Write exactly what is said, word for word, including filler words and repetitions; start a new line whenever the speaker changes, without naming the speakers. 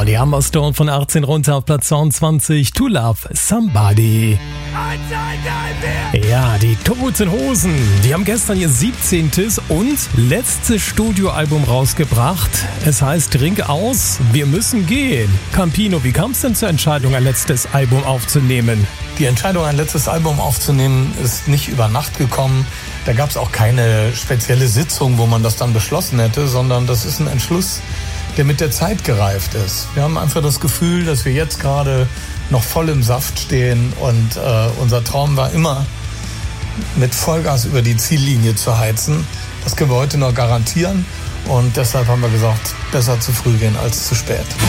die Hammerstone von achtzehn runter auf Platz zweiundzwanzig. To Love Somebody. Ja, die Toten Hosen, die haben gestern ihr siebzehntes und letztes Studioalbum rausgebracht. Es heißt Trink aus, wir müssen gehen. Campino, wie kam es denn zur Entscheidung, ein letztes Album aufzunehmen?
Die Entscheidung, ein letztes Album aufzunehmen, ist nicht über Nacht gekommen. Da gab es auch keine spezielle Sitzung, wo man das dann beschlossen hätte, sondern das ist ein Entschluss, der mit der Zeit gereift ist. Wir haben einfach das Gefühl, dass wir jetzt gerade noch voll im Saft stehen und äh, unser Traum war immer, mit Vollgas über die Ziellinie zu heizen. Das können wir heute noch garantieren und deshalb haben wir gesagt, besser zu früh gehen als zu spät.